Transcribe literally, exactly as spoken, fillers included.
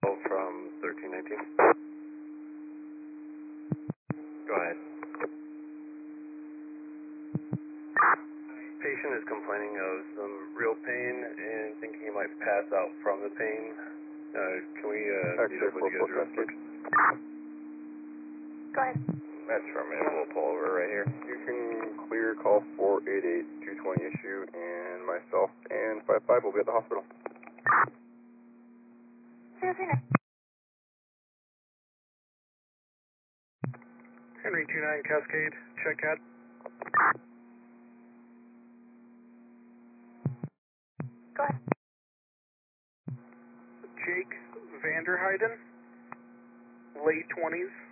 From thirteen nineteen. Go ahead. Patient is complaining of some real pain and thinking he might pass out from the pain. Uh, can we uh, meet up with you guys real quick? Go ahead. Metro man, we'll pull over right here. You can clear call four eight eight two twenty issue, and myself and five five will be at the hospital. zero three nine. Henry two nine Cascade, check cat. Go ahead. Jake Vanderheiden, late twenties.